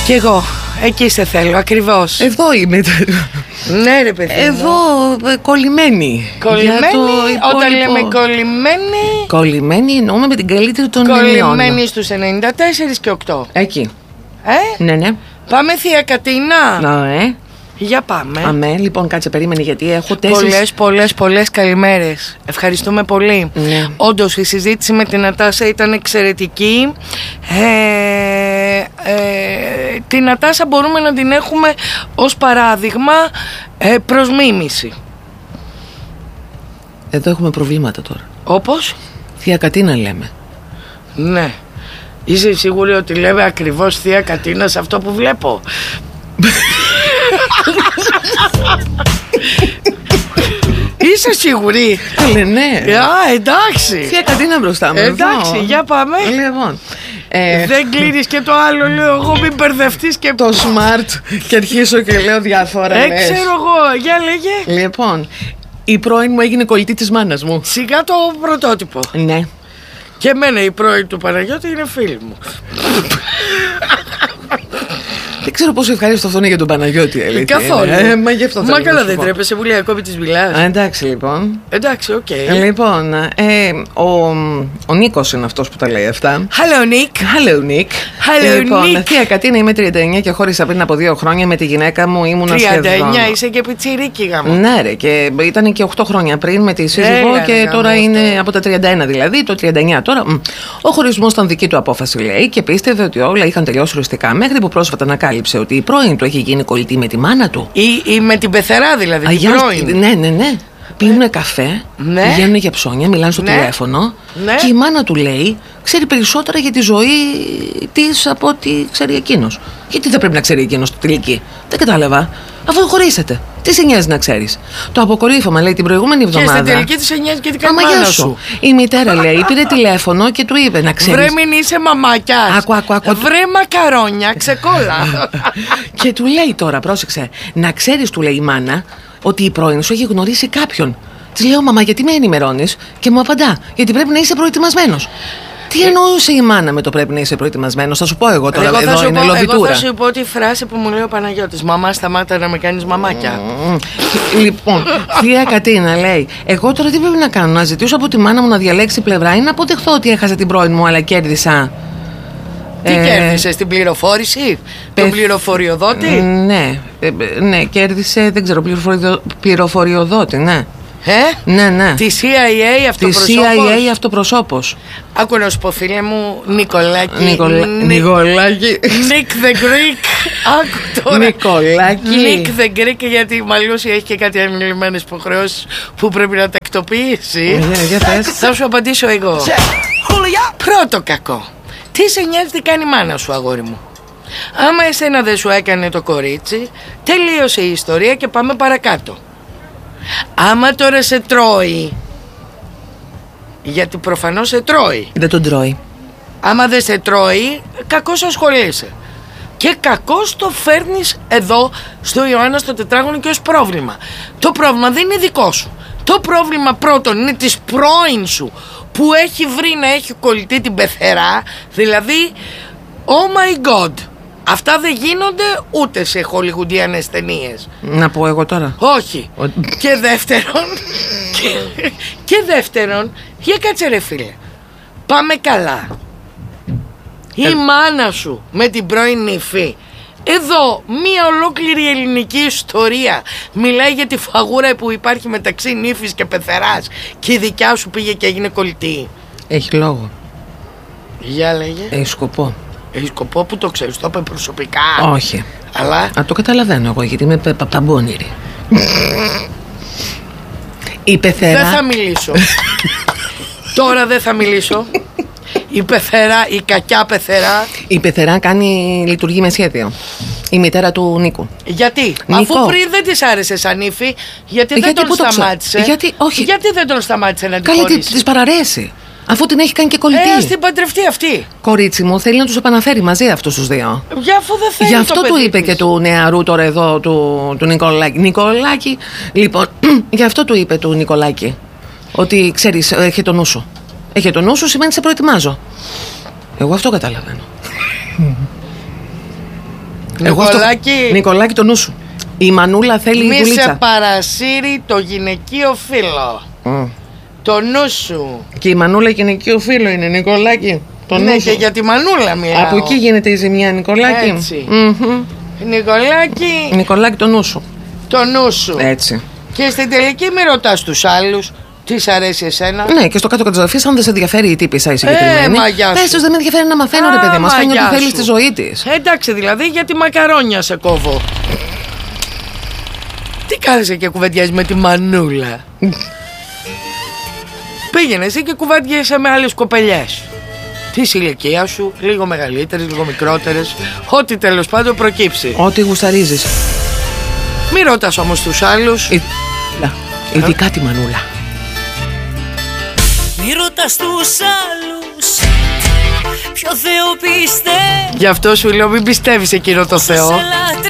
Κι εγώ, εκεί σε θέλω, ακριβώς. Εδώ είμαι. Ναι ρε παιδί. Εδώ κολλημένη. Όταν λέμε κολλημένη. Κολλημένη εννοούμε με την καλύτερη των εννοιών. Κολλημένη στους 94 και 8. Εκεί. Ναι. Πάμε Θεία Κατίνα. Για πάμε. Αμέ, λοιπόν, κάτσε, περίμενε, γιατί έχω 4. Πολλές καλημέρες. Ευχαριστούμε πολύ. Ναι. Όντως η συζήτηση με την Νατάσα ήταν εξαιρετική. Την Νατάσα μπορούμε να την έχουμε ως παράδειγμα προς μίμηση. Εδώ έχουμε προβλήματα τώρα. Όπως? Θεία Κατίνα λέμε. Ναι. Είσαι σίγουρη ότι λέμε ακριβώς Θεία Κατίνα σε αυτό που βλέπω? Είσαι σίγουρη? Ναι. Εντάξει. Θεία Κατίνα μπροστά μου. Εντάξει, για πάμε. Λοιπόν. Δεν κλείνεις και το άλλο, λέω εγώ, μην μπερδευτείς και το smart και αρχίσω και λέω διάφορα. Ξέρω εγώ, για λέγε. Λοιπόν, η πρώην μου έγινε κολλητή της μάνας μου. Σιγά το πρωτότυπο. Ναι. Και εμένα η πρώην του Παναγιώτη είναι φίλη μου. Δεν ξέρω πόσο ευχαριστώ αυτό είναι για τον Παναγιώτη. Καθόλου. Μα γι' αυτό μα καλά, δεν τρέπεσαι που λέει ακόμη της μιλάς. Εντάξει λοιπόν. Εντάξει, οκ. Λοιπόν, ο Νίκος είναι αυτός που τα λέει αυτά. Hello Nick. Hello Nick. Λοιπόν, Θεία Κατίνα, είμαι 39 και χώρισα πριν από 2 χρόνια. Με τη γυναίκα μου ήμουνα σχεδόν. 39, είσαι και πιτσιρίκι γάμο. Ναι ρε, και ήταν και 8 χρόνια πριν με τη σύζυγό και τώρα είναι από τα 31 δηλαδή, το 39 τώρα. Ο χωρισμός ήταν δική του απόφαση, λέει, και πίστευε ότι όλα είχαν τελειώσει οριστικά μέχρι που πρόσφατα ανακάλυψε ότι η πρώην του έχει γίνει κολλητή με τη μάνα του. Ή με την πεθερά δηλαδή. Την πρώην. Ναι. Πίνουν καφέ, πηγαίνουν για ψώνια, μιλάνε στο τηλέφωνο και η μάνα του λέει ξέρει περισσότερα για τη ζωή της από ό,τι ξέρει εκείνος. Γιατί δεν πρέπει να ξέρει εκείνος το τελική? Δεν κατάλαβα. Αφού χωρίσατε, τι σε νοιάζει να ξέρεις? Το αποκορύφωμα, λέει, την προηγούμενη εβδομάδα. Και στην τελική της σε νοιάζει και την κάνει μάνα σου. Η μητέρα, λέει, πήρε τηλέφωνο και του είπε να ξέρεις. Βρε μην είσαι μαμάκιας. Άκου. Βρε μακαρόνια, ξεκόλα. Και του λέει τώρα, πρόσεξε, να ξέρεις, του λέει η μάνα, ότι η πρώην σου έχει γνωρίσει κάποιον. Της λέω, μαμά, γιατί με ενημερώνεις? Και μου απαντά, γιατί πρέπει να είσαι προετοιμασμένος. Τι εννοούσε η μάνα με το πρέπει να είσαι προετοιμασμένος? Θα σου πω εγώ τώρα, εδώ είναι λοβιτούρα. Εγώ θα σου πω τη φράση που μου λέει ο Παναγιώτης. Μαμά, σταμάτα να με κάνεις μαμάκια. Λοιπόν, Θεία Κατίνα, λέει, εγώ τώρα τι πρέπει να κάνω? Να ζητήσω από τη μάνα μου να διαλέξει πλευρά ή να αποδεχθώ ότι έχασα την πρώην μου αλλά κέρδισα? Τι κέρδισες, την πληροφόρηση? Τον πληροφοριοδότη? Ναι, κέρδισε, δεν ξέρω, πληροφοριοδότη, ναι. Ναι. Τη CIA αυτοπροσώπος. Τη CIA αυτοπροσώπος. Άκου να σου πω, φίλε μου, Νικολάκη. Νικολάκη. Nick the Greek. Άκου τώρα. Νικολάκη. Nick the Greek, γιατί η Μαλούση έχει και κάτι ανηλυμένες υποχρεώσεις που πρέπει να τακτοποιήσει. Θα σου απαντήσω εγώ. Πρώτο κακό. Τι σε νοιάζει τι κάνει η μάνα σου, αγόρι μου? Άμα εσένα δεν σου έκανε το κορίτσι, τελείωσε η ιστορία και πάμε παρακάτω. Άμα τώρα σε τρώει, γιατί προφανώς σε τρώει. Δεν τον τρώει. Άμα δεν σε τρώει, κακώς ασχολείσαι. Και κακώς το φέρνεις εδώ στο Ιωάννα στο τετράγωνο και ως πρόβλημα. Το πρόβλημα δεν είναι δικό σου. Το πρόβλημα πρώτον είναι της πρώην σου, που έχει βρει να έχει κολλητή την πεθερά. Δηλαδή, oh my god, αυτά δεν γίνονται ούτε σε χολιγουντιανές ταινίες. Να πω εγώ τώρα? Όχι. Και δεύτερον, για κάτσε ρε φίλε, πάμε καλά. Η μάνα σου με την πρώην νυφή. Εδώ μία ολόκληρη ελληνική ιστορία μιλάει για τη φαγούρα που υπάρχει μεταξύ νύφης και πεθεράς, και η δικιά σου πήγε και έγινε κολλητή. Έχει λόγο. Για λέγε. Έχει σκοπό. Έχει σκοπό, που το ξέρεις? Το είπε προσωπικά? Όχι. Αλλά το καταλαβαίνω εγώ, γιατί είμαι παπταμπόνηρη. Η πεθερά. Δεν θα μιλήσω. Τώρα δεν θα μιλήσω. Η πεθερά, η κακιά πεθερά. Η πεθερά λειτουργεί με σχέδιο. Η μητέρα του Νίκου. Γιατί? Νίκο. Αφού πριν δεν της άρεσε σαν ύφη, γιατί δεν τον σταμάτησε? Γιατί δεν τον σταμάτησε να την χωρίσει? Καλή, της παραρέσει. Αφού την έχει κάνει και κολλητή. Ας την παντρευτεί αυτή. Κορίτσι μου, θέλει να τους επαναφέρει μαζί αυτούς τους δύο. Αφού δεν θέλει. Γι' αυτό του είπε και του νεαρού τώρα εδώ, του Νικολάκη. Νικολάκη, λοιπόν, γι' αυτό του είπε του Νικολάκη ότι ξέρεις, έχει το νου σου. Έχει το νου σου σημαίνει σε προετοιμάζω. Εγώ αυτό καταλαβαίνω. Νικολάκη, το νου σου. Η Μανούλα θέλει δουλίτσα. Μη σε παρασύρει το γυναικείο φύλλο. Το νου σου. Και η Μανούλα γυναικείο φύλλο είναι, Νικολάκη. Ναι, και για τη Μανούλα μιλάω. Από εκεί γίνεται η ζημιά, Νικολάκη. Έτσι. Νικολάκη, το νου σου. Το νου σου. Έτσι. Και στην τελική μη ρωτάς τους άλλους τι σ' αρέσει εσένα. Ναι, και στο κάτω της ζωής, αν δεν σε ενδιαφέρει η τύπισσα η συγκεκριμένη. Πες τους, δεν με ενδιαφέρει να μαθαίνω, ρε παιδί μας. Κάνει ό,τι θέλει στη ζωή της. Εντάξει, δηλαδή, γιατί μακαρόνια σε κόβω. Τι κάθεσαι και κουβεντιάζεις με τη Μανούλα. Πήγαινε εσύ και κουβεντιάζεσαι με άλλες κοπελιές της ηλικίας σου, λίγο μεγαλύτερες, λίγο μικρότερες. Ό,τι τέλος πάντων προκύψει. Ό,τι γουσταρίζεις. Μη ρωτάς όμως τους άλλους. Ειδικά τη Μανούλα. Μη ρωτάς τους άλλους ποιο Θεό πιστεύεις. Γι' αυτό σου λέω μην πιστεύεις εκείνο το Θεό.